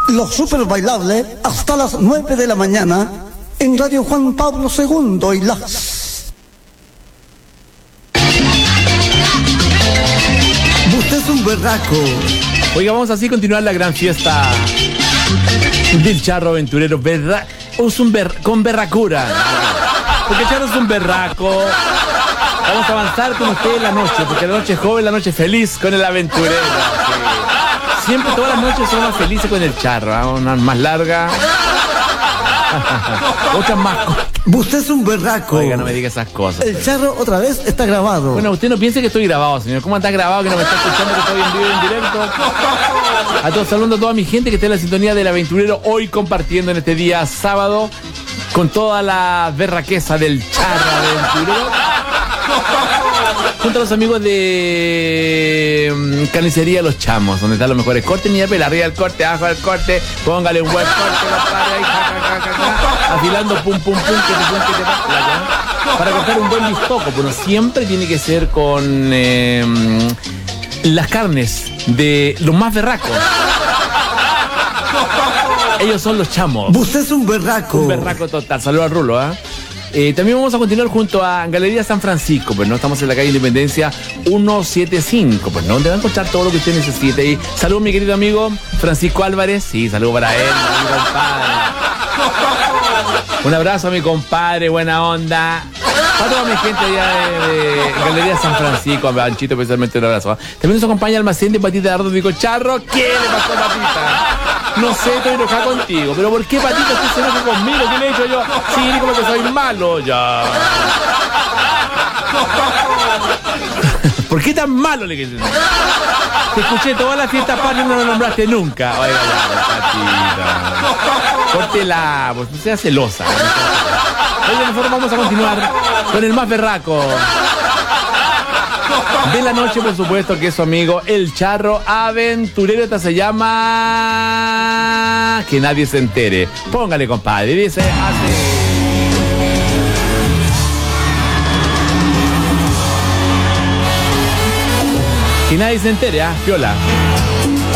Los super bailables hasta las 9 de la mañana en Radio Juan Pablo II y las... Usted es un berraco. Oiga, vamos así a continuar la gran fiesta del Charro Aventurero, ¿verdad? Con berracura. Porque el Charro es un berraco. Vamos a avanzar con usted en la noche, porque la noche es joven, la noche es feliz con el aventurero. Sí. Siempre, todas las noches son más felices con el Charro, ¿eh? Una más larga. Otras más cortas. Usted es un berraco. Oiga, no me diga esas cosas. El Charro otra vez está grabado. Bueno, usted no piense que estoy grabado, señor. ¿Cómo está grabado que no me está escuchando, que estoy en vivo y en directo? A todos, saludando a toda mi gente que está en la sintonía del aventurero, hoy compartiendo en este día sábado con toda la berraqueza del Charro Aventurero, junto a los amigos de Carnicería Los Chamos, donde están los mejores cortes. Ni pela, arriba del corte, abajo del corte, póngale un buen corte, compadre, ahí, afilando pum pum pum, que te para cortar un buen bistoco. Bueno, siempre tiene que ser con las carnes de los más berracos. Ellos son Los Chamos. Usted es un berraco. Un berraco total. Saludos al Rulo, ¿eh? También vamos a continuar junto a Galería San Francisco, pues no, estamos en la calle Independencia 175, pues no, donde va a encontrar todo lo que usted necesite. Y saludos, mi querido amigo Francisco Álvarez. Sí, saludos para él, mi compadre. Un abrazo a mi compadre, buena onda. Para toda mi gente allá de Galería San Francisco, a Banchito especialmente un abrazo. También nos acompaña Almacén de Patita de Arroz Dico Charro. ¿Qué le pasó a Patita? No sé, estoy enojado contigo. ¿Pero por qué, Patita, usted se enoja conmigo? ¿Qué le he hecho yo? Sí, como que soy malo, ya. ¿Por qué tan malo le quedé? Te escuché toda la fiesta patria y no lo nombraste nunca. Oiga, ya, Patita. Córtela, pues no sea celosa. Oye, nosotros vamos a continuar con el más berraco de la noche, por supuesto, que es su amigo el Charro Aventurero. Esta se llama Que Nadie Se Entere. Póngale, compadre. Dice así. Que nadie se entere, ¿ah? Piola.